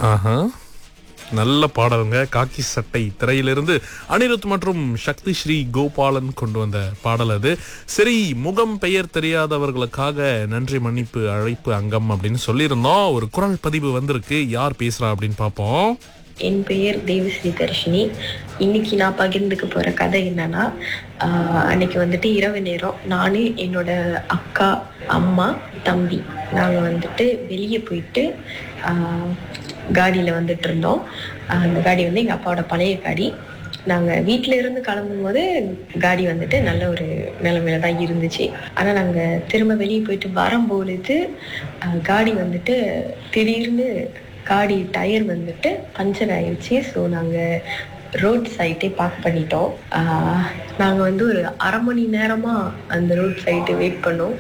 ஆஹா, நல்ல பாடலுங்க. காக்கி சட்டை திரையிலிருந்து அனிருத் மற்றும் சக்தி ஸ்ரீ கோபாலன் கொண்டு வந்த பாடல் அது. சரி, முகம் பெயர் தெரியாதவர்களுக்காக நன்றி மன்னிப்பு அழைப்பு அங்கம் அப்படின்னு சொல்லியிருந்தோம். ஒரு குரல் பதிவு வந்திருக்கு. யார் பேசுறா அப்படின்னு பார்ப்போம். என் பெயர் தேவஸ்ரீ தர்ஷினி. இன்னைக்கு நான் பகிர்ந்துக்க போற கதை என்னன்னா, அன்னைக்கு வந்துட்டு இரவு நேரம் நானு, என்னோட அக்கா, அம்மா, தம்பி நாங்க வந்துட்டு வெளியே போயிட்டு காடியில வந்துட்டு இருந்தோம். அந்த காடி வந்து எங்க அப்பாவோட பழைய காடி. நாங்க வீட்டுல இருந்து கிளம்பும் போது காடி வந்துட்டு நல்ல ஒரு நிலைமையில தான் இருந்துச்சு. ஆனா நாங்க திரும்ப வெளியே போயிட்டு வரும்பொழுது காடி வந்துட்டு திடீர்னு காடி டயர் வந்துட்டு பஞ்சர் ஆயிடுச்சு. ஸோ நாங்கள் ரோட் சைட்டே பார்க் பண்ணிட்டோம். நாங்கள் வந்து ஒரு அரை மணி நேரமாக அந்த ரோட் சைட்டு வெயிட் பண்ணோம்.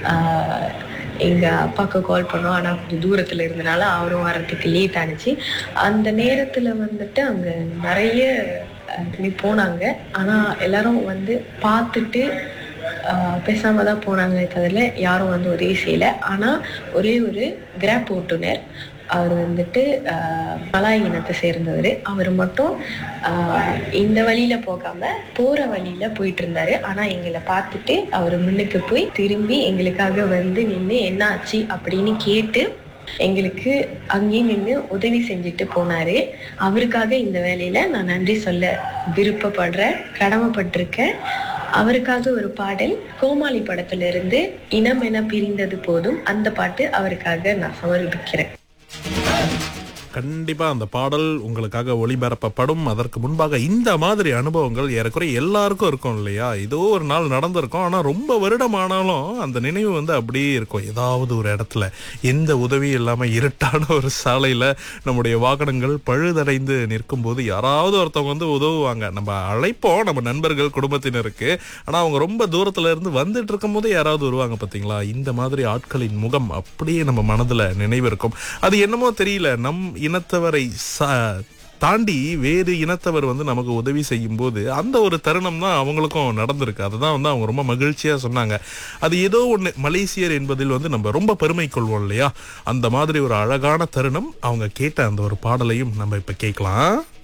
எங்கள் அப்பாவுக்கு கால் பண்ணோம். ஆனால் கொஞ்சம் தூரத்தில் இருந்தனால அவரும் வரத்துக்கு லேட் ஆனிச்சு. அந்த நேரத்தில் வந்துட்டு அங்கே நிறைய போனாங்க. ஆனால் எல்லாரும் வந்து பார்த்துட்டு பேசாம தான் போனாங்க. தவிர யாரும் வந்து உதவி செய்யலை. ஆனால் ஒரே ஒரு கிராப் ஓட்டுநர், அவர் வந்துட்டு மலாய் இனத்தை சேர்ந்தவர். அவர் மட்டும் இந்த வழியில போகாம போற வழியில போயிட்டு இருந்தாரு. ஆனா எங்களை பார்த்துட்டு அவர் முன்னுக்கு போய் திரும்பி எங்களுக்காக வந்து நின்று என்ன ஆச்சு அப்படின்னு கேட்டு எங்களுக்கு அங்கேயே நின்று உதவி செஞ்சுட்டு போனாரு. அவருக்காக இந்த வேலையில நான் நன்றி சொல்ல விருப்பப்படுறேன், கடமைப்பட்டிருக்கேன். அவருக்காக ஒரு பாடல் கோமாளி படத்துல இருந்து இனம் என பிரிந்தது போதும், அந்த பாட்டு அவருக்காக நான் சமர்ப்பிக்கிறேன். கண்டிப்பா அந்த பாடல் உங்களுக்காக ஒளிபரப்பப்படும். அதற்கு முன்பாக இந்த மாதிரி அனுபவங்கள் ஏறக்குறைய எல்லாருக்கும் இருக்கும் இல்லையா? ஏதோ ஒரு நாள் நடந்திருக்கும். ஆனா ரொம்ப வருடம் ஆனாலும் அந்த நினைவு வந்து அப்படியே இருக்கும். ஏதாவது ஒரு இடத்துல எந்த உதவியும் இல்லாம இருட்டான ஒரு சாலையில நம்முடைய வாகனங்கள் பழுதடைந்து நிற்கும் போது யாராவது ஒருத்தவங்க வந்து உதவுவாங்க. நம்ம அழைப்போம் நம்ம நண்பர்கள், குடும்பத்தினருக்கு. ஆனா அவங்க ரொம்ப தூரத்துல இருந்து வந்துட்டு இருக்கும் போது யாராவது வருவாங்க பாத்தீங்களா? இந்த மாதிரி ஆட்களின் முகம் அப்படியே நம்ம மனதுல நினைவு இருக்கும். அது என்னமோ தெரியல, நம் இனத்தவரை தாண்டி வேறு இனத்தவர் வந்து நமக்கு உதவி செய்யும் போது அந்த ஒரு தருணம் தான் அவங்களுக்கும் நடந்திருக்கு. அதுதான் வந்து அவங்க ரொம்ப மகிழ்ச்சியா சொன்னாங்க. அது ஏதோ ஒண்ணு, மலேசியர் என்பதில் வந்து நம்ம ரொம்ப பெருமை கொள்வோம் இல்லையா? அந்த மாதிரி ஒரு அழகான தருணம். அவங்க கேட்ட அந்த ஒரு பாடலையும் நம்ம இப்ப கேட்கலாம்.